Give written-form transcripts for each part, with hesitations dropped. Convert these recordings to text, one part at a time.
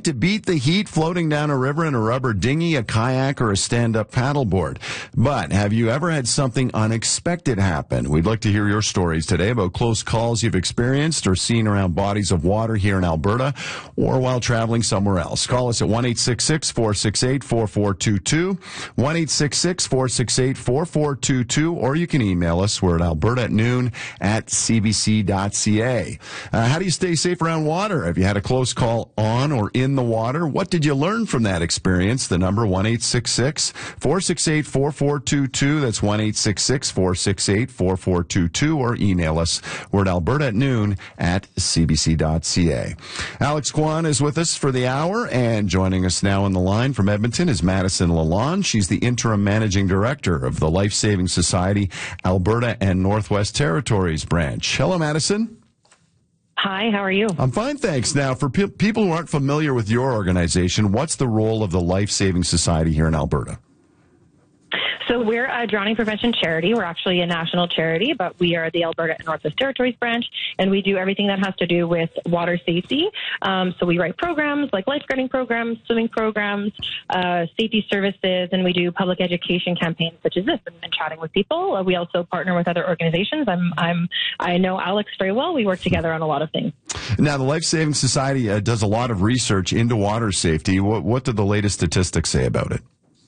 to beat the heat floating down a river in a rubber dinghy, a kayak, or a stand-up paddleboard. But have you ever had something unexpected happen? We'd like to hear your stories today about close calls you've experienced or seen around bodies of water here in Alberta or while traveling somewhere else. Call us at 1-866-468-4422, 1-866-468-4422, or you can email us. We're at alberta@noon@cbc.ca. How do you stay safe around water? Have you had a close call on or in the water? What did you learn from that experience? The number 1-866-468-4422. That's 1-866-468-4422, or email us. We're at alberta@noon@cbc.ca. Alex Kwan is with us for the hour, and joining us now on the line from Edmonton is Madison Lalonde. She's the interim managing director of the Life Saving Society Alberta and Northwest Territories branch. Hello, Madison. Hi, how are you? I'm fine, thanks. Now, for people who aren't familiar with your organization, what's the role of the Life Saving Society here in Alberta? So we're a drowning prevention charity. We're actually a national charity, but we are the Alberta and Northwest Territories branch, and we do everything that has to do with water safety. So we write programs like lifeguarding programs, swimming programs, safety services, and we do public education campaigns such as this and chatting with people. We also partner with other organizations. I know Alex very well. We work together on a lot of things. Now, the Life Saving Society does a lot of research into water safety. What do the latest statistics say about it?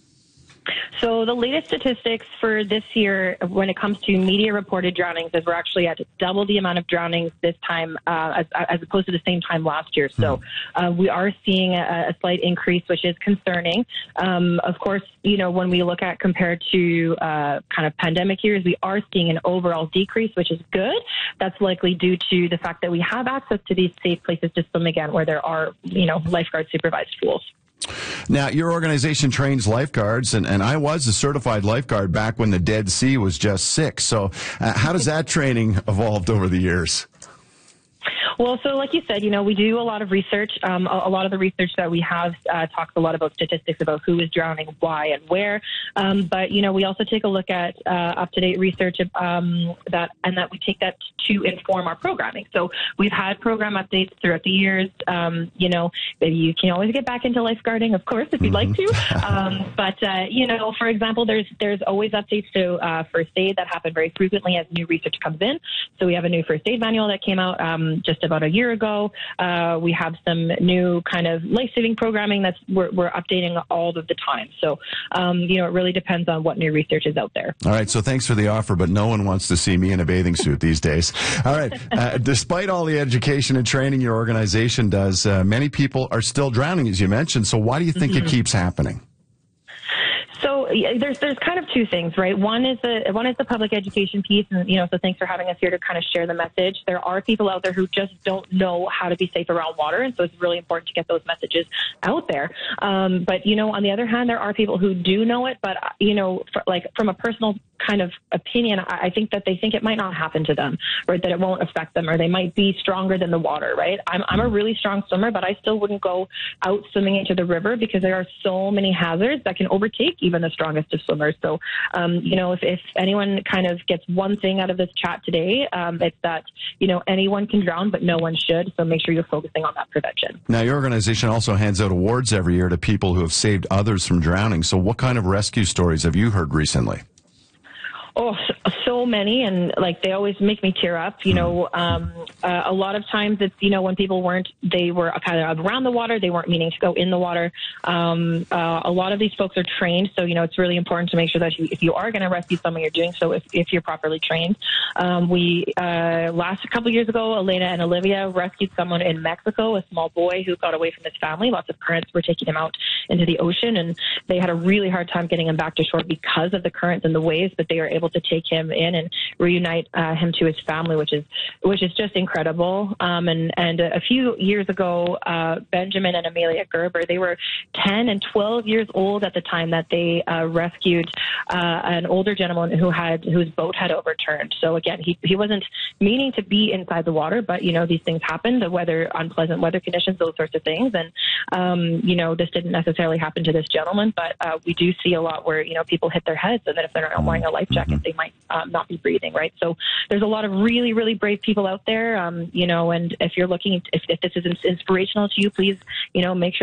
So the latest statistics for this year when it comes to media-reported drownings is we're actually at double the amount of drownings this time as opposed to the same time last year. So we are seeing a slight increase, which is concerning. Of course, you know, when we look at compared to kind of pandemic years, we are seeing an overall decrease, which is good. That's likely due to the fact that we have access to these safe places to swim again where there are, you know, lifeguard supervised pools. Now, your organization trains lifeguards, and I was a certified lifeguard back when the Dead Sea was just 6. So how does that training evolved over the years? Well, so like you said, you know, we do a lot of research. A lot of the research that we have talks a lot about statistics about who is drowning, why, and where. But, you know, we also take a look at up-to-date research that we take that to inform our programming. So we've had program updates throughout the years. You know, you can always get back into lifeguarding, of course, if you'd like to. But you know, for example, there's always updates to first aid that happen very frequently as new research comes in. So we have a new first aid manual that came out just about a year ago. We have some new kind of life-saving programming that's we're updating all of the time. So, you know, it really depends on what new research is out there. All right. So thanks for the offer, but no one wants to see me in a bathing suit these days. All right. Despite all the education and training your organization does, many people are still drowning, as you mentioned. So why do you think it keeps happening? So there's kind of two things, right? One is the public education piece, and you know, so thanks for having us here to kind of share the message. There are people out there who just don't know how to be safe around water, and so it's really important to get those messages out there. But you know, on the other hand, there are people who do know it, but you know, from a personal kind of opinion, I think that they think it might not happen to them, right? That it won't affect them, or they might be stronger than the water, right? I'm a really strong swimmer, but I still wouldn't go out swimming into the river because there are so many hazards that can overtake even the strongest of swimmers. So, you know, if anyone kind of gets one thing out of this chat today, it's that, you know, anyone can drown, but no one should. So make sure you're focusing on that prevention. Now, your organization also hands out awards every year to people who have saved others from drowning. So what kind of rescue stories have you heard recently? Oh, so many, and like they always make me tear up. You know, a lot of times it's, you know, when people they were kind of around the water, they weren't meaning to go in the water. A lot of these folks are trained, so you know it's really important to make sure that if you are going to rescue someone, you're doing so if you're properly trained. We last couple years ago, Elena and Olivia rescued someone in Mexico, a small boy who got away from his family. Lots of currents were taking him out into the ocean, and they had a really hard time getting him back to shore because of the currents and the waves, but they were able to take him in and reunite him to his family, which is just incredible. And a few years ago, Benjamin and Amelia Gerber, they were 10 and 12 years old at the time that they rescued an older gentleman whose boat had overturned. So again, he wasn't meaning to be inside the water, but you know these things happen, unpleasant weather conditions, those sorts of things. And you know, this didn't necessarily happen to this gentleman, but we do see a lot where you know people hit their heads, and then if they're not wearing a life jacket, they might not be breathing, right? So there's a lot of really, really brave people out there, you know, and if you're looking, if this is inspirational to you, please, you know, make sure